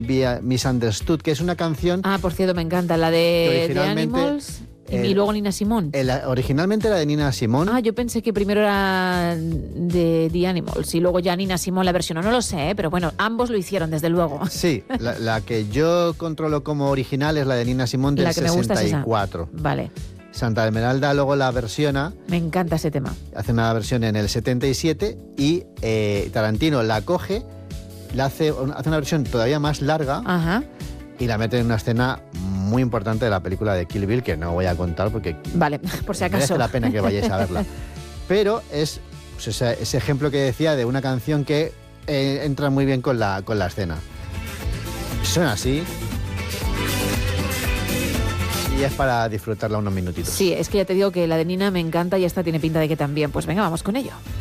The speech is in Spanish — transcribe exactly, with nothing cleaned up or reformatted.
Be Misunderstood, que es una canción... Ah, por cierto, me encanta, la de, de Animals y, el, y luego Nina Simone. El, originalmente era de Nina Simone. Ah, yo pensé que primero era de The Animals y luego ya Nina Simone la versionó, no lo sé, ¿eh? Pero bueno, ambos lo hicieron, desde luego. Sí, la, la que yo controlo como original es la de Nina Simone del la que me gusta sesenta y cuatro. Es esa. Vale. Santa Esmeralda luego la versiona. Me encanta ese tema. Hace una versión en el setenta y siete y eh, Tarantino la coge, la hace, hace una versión todavía más larga. Ajá. Y la mete en una escena muy importante de la película de Kill Bill, que no voy a contar porque... Vale, por si acaso. Merece la pena que vayáis a verla. Pero es pues, ese, ese ejemplo que decía de una canción que eh, entra muy bien con la, con la escena. Suena así. Y es para disfrutarla unos minutitos. Sí, es que ya te digo que la de Nina me encanta y esta tiene pinta de que también. Pues venga, vamos con ello.